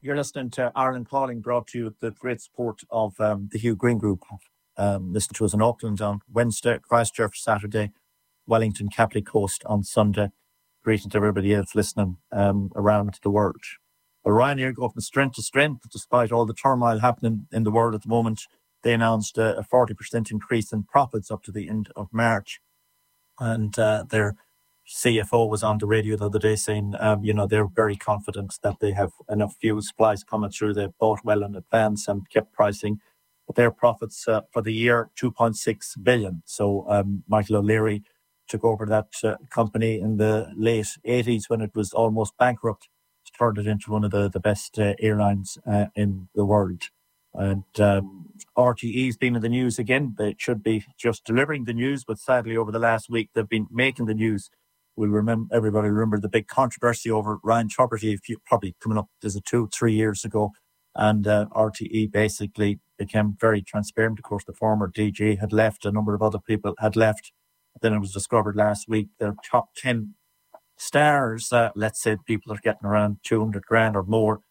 You're listening to Ireland Calling, brought to you with the great support of the Hugh Green Group. Listen to us in Auckland on Wednesday, Christchurch Saturday, Wellington Catholic Coast on Sunday. Greeting to everybody else listening around the world. But Ryanair go from strength to strength, despite all the turmoil happening in the world at the moment. They announced a 40% increase in profits up to the end of March. And their CFO was on the radio the other day saying, they're very confident that they have enough fuel supplies coming through. They've bought well in advance and kept pricing. But their profits for the year, 2.6 billion. So Michael O'Leary took over that company in the late 80s when it was almost bankrupt, turned it into one of the best airlines in the world. And RTE's been in the news again. They should be just delivering the news, but sadly over the last week they've been making the news. Everybody remember the big controversy over Ryan Tubridy, probably coming up, is it 2-3 years ago? And RTE basically became very transparent. Of course, the former DG had left, a number of other people had left. Then it was discovered last week their top 10 stars, let's say people are getting around 200 grand or more.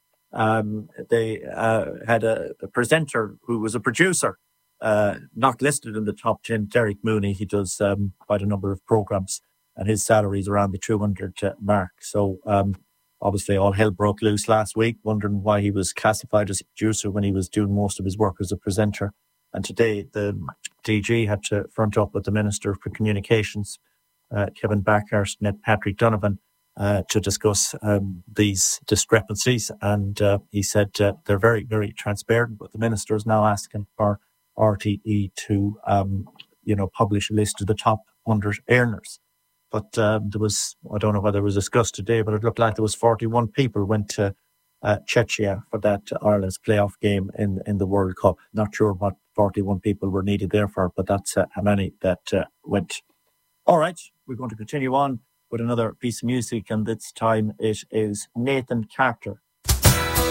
They had a presenter who was a producer, not listed in the top 10, Derek Mooney. He does quite a number of programs, and his salary is around the 200 mark. So obviously all hell broke loose last week, wondering why he was classified as a producer when he was doing most of his work as a presenter. And today the DG had to front up with the Minister for Communications, Kevin Backhurst, and Patrick Donovan, to discuss these discrepancies. And he said they're very, very transparent, but the Minister is now asking for RTE to, publish a list of the top 100 earners. But there was, I don't know whether it was discussed today, but it looked like there was 41 people went to Czechia for that Ireland's playoff game in the World Cup. Not sure what 41 people were needed there for, but that's how many that went. All right, we're going to continue on with another piece of music, and this time it is Nathan Carter